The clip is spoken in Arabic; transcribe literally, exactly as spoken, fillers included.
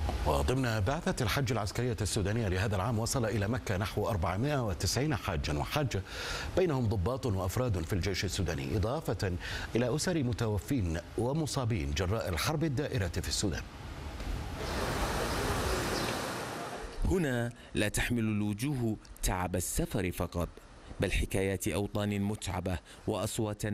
وضمن بعثة الحج العسكرية السودانية لهذا العام وصل إلى مكة نحو أربعمائة وتسعين حاجا وحاجة، بينهم ضباط وأفراد في الجيش السوداني، إضافة إلى أسر متوفين ومصابين جراء الحرب الدائرة في السودان. هنا لا تحمل الوجوه تعب السفر فقط، بل حكايات أوطان متعبة وأصوات